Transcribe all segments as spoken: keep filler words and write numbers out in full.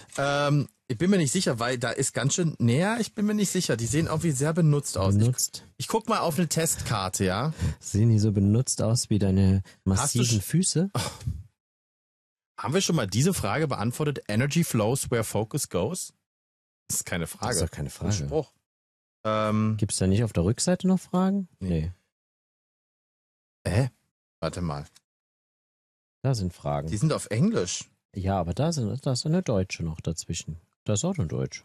Ähm, ich bin mir nicht sicher, weil da ist ganz schön näher. Ich bin mir nicht sicher. Die sehen irgendwie sehr benutzt aus. Benutzt. Ich, ich guck mal auf eine Testkarte, ja. Sehen die so benutzt aus wie deine massiven sch- Füße? Oh. Haben wir schon mal diese Frage beantwortet? Energy flows where focus goes? Das ist keine Frage. Das ist doch keine Frage. Ein Spruch. Ähm, Gibt es da nicht auf der Rückseite noch Fragen? Nee. Hä? Warte mal. Da sind Fragen. Die sind auf Englisch. Ja, aber da, sind, da ist eine Deutsche noch dazwischen. Da ist auch eine Deutsche.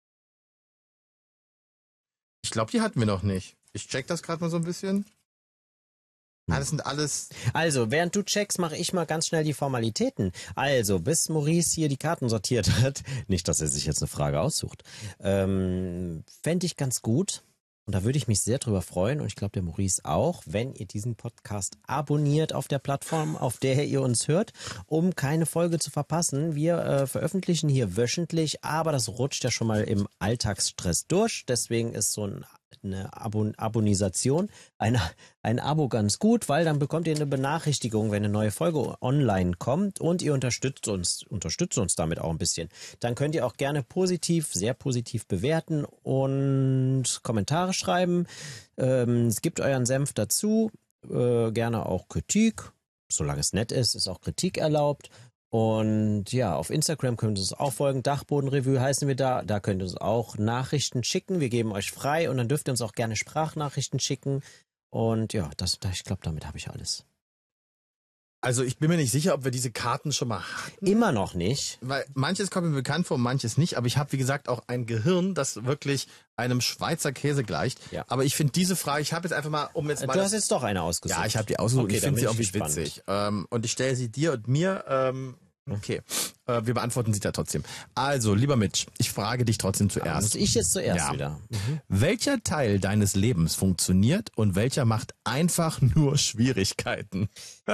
Ich glaube, die hatten wir noch nicht. Ich check das gerade mal so ein bisschen. Ah, das sind alles... Also, während du checkst, mache ich mal ganz schnell die Formalitäten. Also, bis Maurice hier die Karten sortiert hat, nicht, dass er sich jetzt eine Frage aussucht, ähm, fände ich ganz gut, und da würde ich mich sehr drüber freuen, und ich glaube, der Maurice auch, wenn ihr diesen Podcast abonniert auf der Plattform, auf der ihr uns hört, um keine Folge zu verpassen. Wir äh, veröffentlichen hier wöchentlich, aber das rutscht ja schon mal im Alltagsstress durch. Deswegen ist so ein eine Abon Abonisation, ein, ein Abo ganz gut, weil dann bekommt ihr eine Benachrichtigung, wenn eine neue Folge online kommt, und ihr unterstützt uns, unterstützt uns damit auch ein bisschen. Dann könnt ihr auch gerne positiv, sehr positiv bewerten und Kommentare schreiben. Ähm, es gibt euren Senf dazu, äh, gerne auch Kritik, solange es nett ist, ist auch Kritik erlaubt. Und ja, auf Instagram könnt ihr uns auch folgen. Dachbodenrevue heißen wir da. Da könnt ihr uns auch Nachrichten schicken. Wir geben euch frei, und dann dürft ihr uns auch gerne Sprachnachrichten schicken. Und ja, das, ich glaube, damit habe ich alles. Also ich bin mir nicht sicher, ob wir diese Karten schon mal hatten. Immer noch nicht. Weil manches kommt mir bekannt vor, manches nicht. Aber ich habe, wie gesagt, auch ein Gehirn, das wirklich einem Schweizer Käse gleicht. Ja. Aber ich finde diese Frage, ich habe jetzt einfach mal, um jetzt mal... Du das, hast jetzt doch eine ausgesucht. Ja, ich habe die ausgesucht. Okay, ich finde sie dann bin irgendwie ich witzig. Ähm, und ich stelle sie dir und mir... Ähm, okay, äh, wir beantworten sie da trotzdem. Also, lieber Mitch, ich frage dich trotzdem Ah, zuerst. muss ich jetzt zuerst Ja. wieder. Mhm. Welcher Teil deines Lebens funktioniert und welcher macht einfach nur Schwierigkeiten?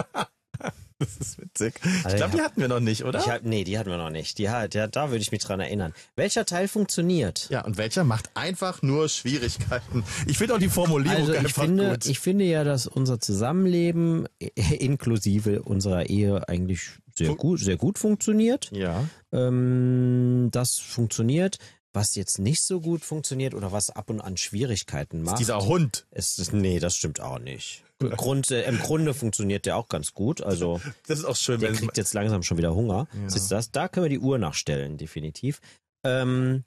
Das ist witzig. Also ich glaube, ich die hab- hatten wir noch nicht, oder? Ich hab, nee, die hatten wir noch nicht. Die, hat- der, da würde ich mich dran erinnern. Welcher Teil funktioniert? Ja, und welcher macht einfach nur Schwierigkeiten? Ich finde auch die Formulierung Also ich einfach finde, gut. ich finde ja, dass unser Zusammenleben äh, inklusive unserer Ehe eigentlich sehr Fun- gut, sehr gut funktioniert. ja. Ähm, das funktioniert. Was jetzt nicht so gut funktioniert oder was ab und an Schwierigkeiten macht. Dieser Hund. ist, ist, nee, das stimmt auch nicht. Grund, äh, Im Grunde funktioniert der auch ganz gut. Also Das ist auch schön. der wenn kriegt jetzt langsam schon wieder Hunger. Ja. Siehst du das? Da können wir die Uhr nachstellen, definitiv. Ähm,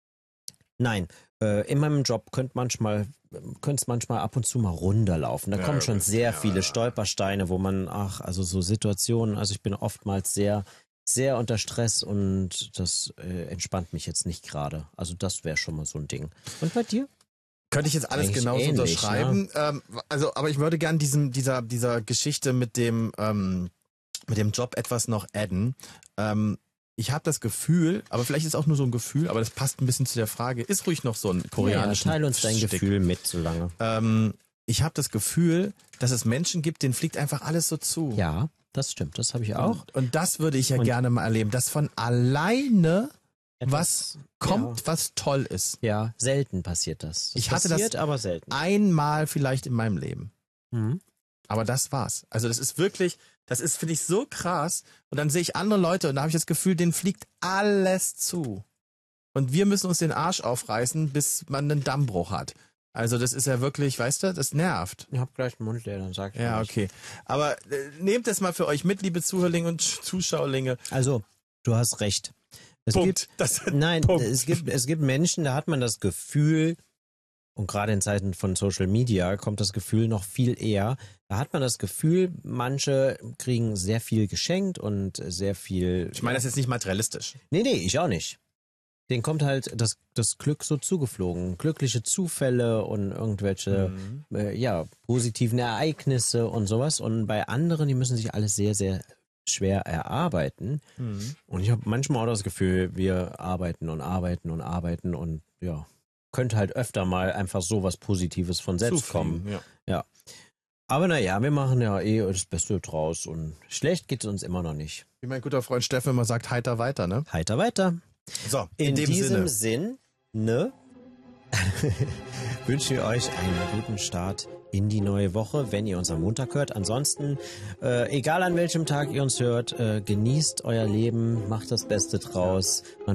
nein, äh, in meinem Job könnte manchmal, könnte es manchmal ab und zu mal runterlaufen. Da Ja, kommen schon gut. sehr Ja. viele Stolpersteine, wo man, ach, also so Situationen, also ich bin oftmals sehr, sehr unter Stress, und das äh, entspannt mich jetzt nicht gerade. Also das wäre schon mal so ein Ding. Und bei dir? Könnte ich jetzt alles Eigentlich genauso ähnlich, unterschreiben. Ähm, also, aber ich würde gern diesem, dieser, dieser Geschichte mit dem, ähm, mit dem Job etwas noch adden. Ähm, ich habe das Gefühl, aber vielleicht ist es auch nur so ein Gefühl, aber das passt ein bisschen zu der Frage. Ist ruhig noch so ein Ja, koreanischer teil uns dein Stick. Gefühl mit, so lange. Ähm, ich habe das Gefühl, dass es Menschen gibt, denen fliegt einfach alles so zu. Ja, das stimmt, das habe ich auch. Und, und das würde ich ja Und- gerne mal erleben, dass von alleine Etwas- was kommt, ja. was toll ist. Ja, selten passiert das. das Ich hatte das- passiert, aber selten. Einmal vielleicht in meinem Leben. Mhm. Aber das war's. Also das ist wirklich, das ist, finde ich, so krass. Und dann sehe ich andere Leute und da habe ich das Gefühl, denen fliegt alles zu. Und wir müssen uns den Arsch aufreißen, bis man einen Dammbruch hat. Also das ist ja wirklich, weißt du, das nervt. Ich hab gleich einen Mund leer, dann sag ich Ja, nicht. okay. Aber äh, nehmt das mal für euch mit, liebe Zuhörlinge und Zuschauerlinge. Also, du hast recht. Es Punkt. Das, Gibt, nein, Punkt. es gibt, es gibt Menschen, da hat man das Gefühl, und gerade in Zeiten von Social Media kommt das Gefühl noch viel eher, da hat man das Gefühl, manche kriegen sehr viel geschenkt und sehr viel... Ich meine, das ist jetzt nicht materialistisch. Nee, nee, ich auch nicht. Denen kommt halt das, das Glück so zugeflogen. Glückliche Zufälle und irgendwelche Mhm. äh, ja, positiven Ereignisse und sowas. Und bei anderen, die müssen sich alles sehr, sehr schwer erarbeiten. Mhm. Und ich habe manchmal auch das Gefühl, wir arbeiten und arbeiten und arbeiten und ja, könnte halt öfter mal einfach so was Positives von selbst kommen. Zufliegen, ja. Ja. Aber naja, wir machen ja eh das Beste draus und schlecht geht es uns immer noch nicht. Wie mein guter Freund Steffen immer sagt, heiter weiter, ne? Heiter weiter. So, In, in, dem diesem Sinne. Sinn, ne? wünschen wir euch einen guten Start in die neue Woche, wenn ihr uns am Montag hört. Ansonsten, äh, egal an welchem Tag ihr uns hört, äh, genießt euer Leben, macht das Beste draus. Man